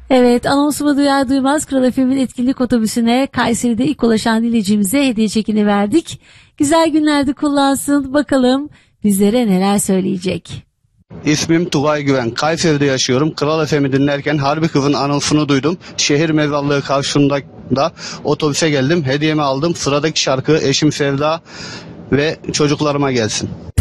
Evet, anonsumu duyar duymaz Kral FM'in etkinlik otobüsüne Kayseri'de ilk ulaşan dinleyicimize hediye çekini verdik. Güzel günlerde kullansın, bakalım bizlere neler söyleyecek. İsmim Tugay Güven. Kayseri'de yaşıyorum. Kral FM'i dinlerken Harbi Kız'ın anonsunu duydum. Şehir mezarlığı karşısında otobüse geldim. Hediyemi aldım. Sıradaki şarkı Eşim Sevda ve çocuklarıma gelsin.